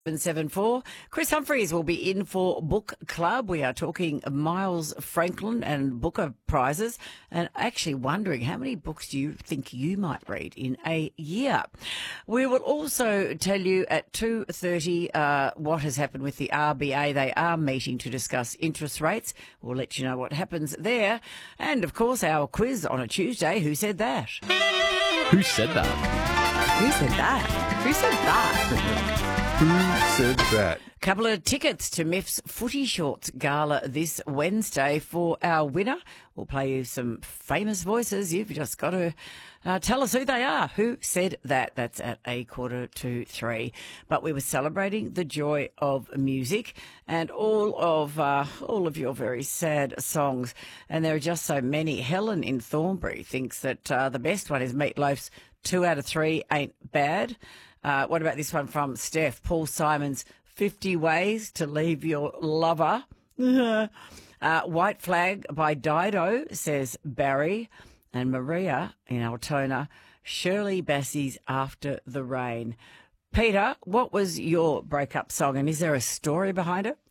774. Chris Humphreys will be in for Book Club. We are talking Miles Franklin and Booker prizes, and actually wondering how many books do you think you might read in a year. We will also tell you at 2:30 what has happened with the RBA. They are meeting to discuss interest rates. We'll let you know what happens there. And, of course, our quiz on a Tuesday. Who said that? Who said that? Who said that? Who said that? Who said that? Couple of tickets to Miff's Footy Shorts Gala this Wednesday for our winner. We'll play you some famous voices. You've just got to tell us who they are. Who said that? That's at 2:45. But we were celebrating the joy of music and all of your very sad songs. And there are just so many. Helen in Thornbury thinks that the best one is Meatloaf's 2 out of 3 ain't bad. What about this one from Steph? Paul Simon's 50 Ways to Leave Your Lover. White Flag by Dido, says Barry. And Maria in Altona, Shirley Bassey's After the Rain. Peter, what was your breakup song, and is there a story behind it?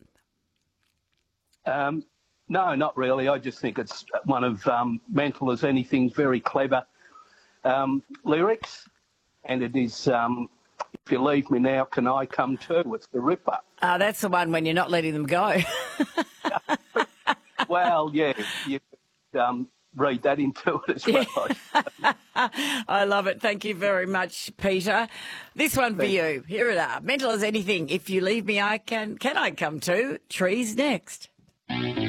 No, not really. I just think it's one of Mental as Anything's very clever lyrics, and it is... If you leave me now, can I come too? It's the Ripper. That's the one when you're not letting them go. Well, yeah, you could read that into it as well. Yeah. I love it. Thank you very much, Peter. This one for you. Here it are. Mental as Anything. If you leave me, can I come too? Trees next.